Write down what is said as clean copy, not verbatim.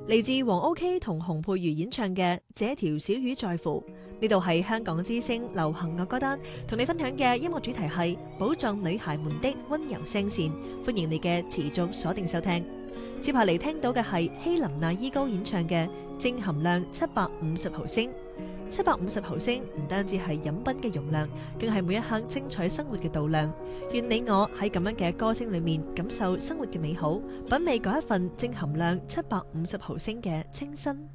嚟自黃 OK 同洪佩瑜演唱嘅《這條小魚在乎》，呢度係香港之聲流行樂歌單，同你分享嘅音樂主題係保障女孩們的溫柔聲線，歡迎你嘅持續鎖定收聽。接下嚟聽到嘅係希林娜依高演唱嘅正含量750毫升。750毫升唔單止係飲品嘅容量，更係每一刻精彩生活嘅度量。願你我喺咁樣嘅歌聲裏面感受生活嘅美好，品味嗰一份正含量750毫升嘅清新